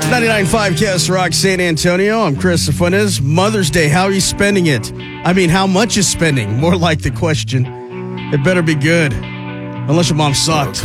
99.5 KS Rock San Antonio. I'm Chris Fuentes. Mother's Day, how are you spending it? I mean, how much is spending? More like the question. It better be good. Unless your mom sucked.